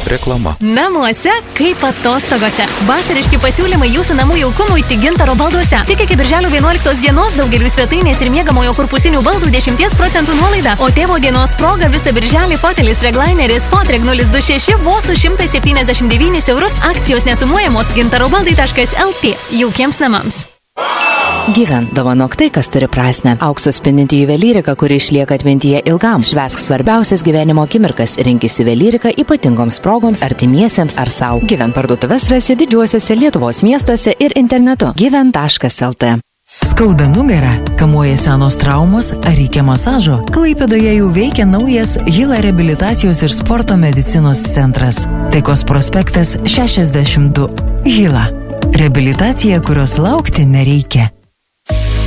Reklama. Namuose kaip atostogose. Vasariški pasiūlymai jūsų namų jaukumui tik Gintaro balduose. Tik iki birželio 11 dienos daugeliu svetainės ir miegamojo korpusinių baldų 10% nuolaida. O tėvo dienos proga visą birželį fotelis reglaineris Fotreg 026 vos už 179 eurus. Akcijos nesumuojamos gintarobaldai.lt. Jaukiems namams. Gyven, dovanok tai, kas turi prasmę. Auksu spindinti juvelyrika, kuri išlieka atmintyje ilgam. Švęsk svarbiausias gyvenimo akimirkas. Rinkis juvelyrika ypatingoms progoms, artimiesiems ar sau. Gyven parduotuves rasi didžiuosiuose Lietuvos miestuose ir internetu. Gyven.lt. Skauda nugarą, kamuoja senos traumos ar reikia masažo? Klaipėdoje jau veikia naujas Hila reabilitacijos ir sporto medicinos centras. Taikos prospektas 62. Hila. Reabilitacija, kurios laukti nereikia.